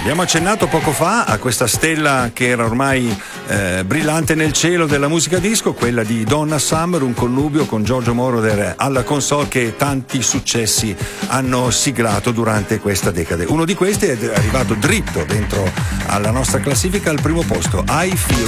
Abbiamo accennato poco fa a questa stella che era ormai brillante nel cielo della musica disco, quella di Donna Summer, un connubio con Giorgio Moroder alla console che tanti successi hanno siglato durante questa decade. Uno di questi è arrivato dritto dentro alla nostra classifica al primo posto, I Feel